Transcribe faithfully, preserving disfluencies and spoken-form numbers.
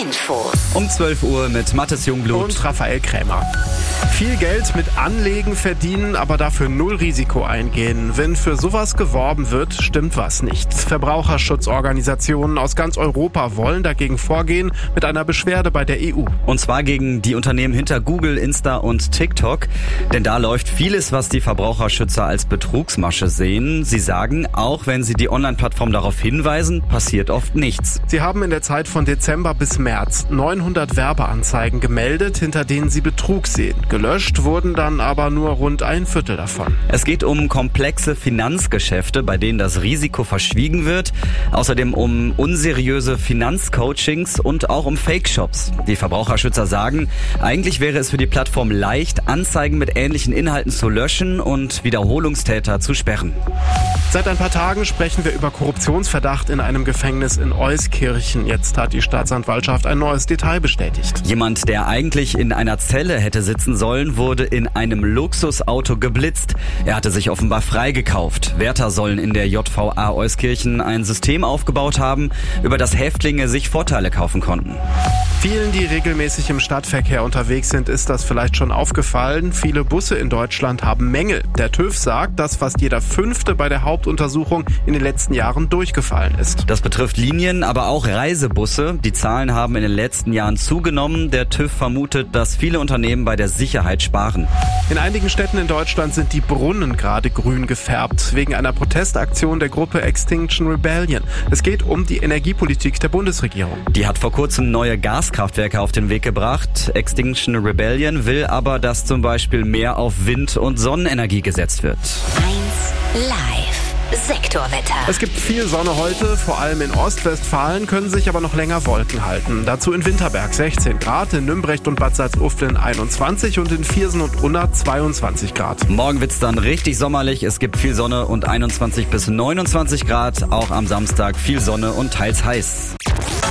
Infos. Um zwölf Uhr mit Mathis Jungblut und Raphael Krämer. Viel Geld mit Anlegen verdienen, aber dafür null Risiko eingehen. Wenn für sowas geworben wird, stimmt was nicht. Verbraucherschutzorganisationen aus ganz Europa wollen dagegen vorgehen mit einer Beschwerde bei der E U. Und zwar gegen die Unternehmen hinter Google, Insta und TikTok. Denn da läuft vieles, was die Verbraucherschützer als Betrugsmasche sehen. Sie sagen, auch wenn sie die Online-Plattform darauf hinweisen, passiert oft nichts. Sie haben in der Zeit von Dezember bis März neunhundert Werbeanzeigen gemeldet, hinter denen sie Betrug sehen. Gelöscht wurden dann aber nur rund ein Viertel davon. Es geht um komplexe Finanzgeschäfte, bei denen das Risiko verschwiegen wird. Außerdem um unseriöse Finanzcoachings und auch um Fake-Shops. Die Verbraucherschützer sagen, eigentlich wäre es für die Plattform leicht, Anzeigen mit ähnlichen Inhalten zu löschen und Wiederholungstäter zu sperren. Seit ein paar Tagen sprechen wir über Korruptionsverdacht in einem Gefängnis in Euskirchen. Jetzt hat die Staatsanwaltschaft ein neues Detail bestätigt. Jemand, der eigentlich in einer Zelle hätte sitzen sollen, wurde in einem Luxusauto geblitzt. Er hatte sich offenbar freigekauft. Wärter sollen in der J V A Euskirchen ein System aufgebaut haben, über das Häftlinge sich Vorteile kaufen konnten. Vielen, die regelmäßig im Stadtverkehr unterwegs sind, ist das vielleicht schon aufgefallen. Viele Busse in Deutschland haben Mängel. Der TÜV sagt, dass fast jeder Fünfte bei der Hauptuntersuchung in den letzten Jahren durchgefallen ist. Das betrifft Linien, aber auch Reisebusse. Die Zahlen haben in den letzten Jahren zugenommen. Der TÜV vermutet, dass viele Unternehmen bei der Sicherheit sparen. In einigen Städten in Deutschland sind die Brunnen gerade grün gefärbt, wegen einer Protestaktion der Gruppe Extinction Rebellion. Es geht um die Energiepolitik der Bundesregierung. Die hat vor kurzem neue Gaskraftwerke auf den Weg gebracht. Extinction Rebellion will aber, dass zum Beispiel mehr auf Wind- und Sonnenenergie gesetzt wird. eins Live. Sektorwetter. Es gibt viel Sonne heute, vor allem in Ostwestfalen, können sich aber noch länger Wolken halten. Dazu in Winterberg sechzehn Grad, in Nümbrecht und Bad Salzuflen einundzwanzig und in Viersen und Unna zweiundzwanzig Grad. Morgen wird's dann richtig sommerlich. Es gibt viel Sonne und einundzwanzig bis neunundzwanzig Grad. Auch am Samstag viel Sonne und teils heiß.